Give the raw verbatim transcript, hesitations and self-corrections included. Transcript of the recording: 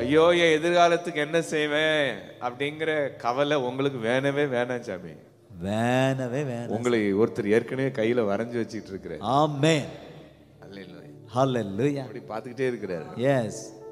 ஐயோ என் எதிர்காலத்துக்கு என்ன செய்வேன் அப்படிங்கிற கவலை உங்களுக்கு வேணவே வேணாம் சாமி. வேணவே வேணாம். உங்களை ஒருத்தர் ஏற்கனவே கையில வரைஞ்சு வச்சிட்டு இருக்கிறார். ஆமென். அல்லேலூயா. ஹalleluya. அப்படி பார்த்துக்கிட்டே இருக்கிறார். எஸ்.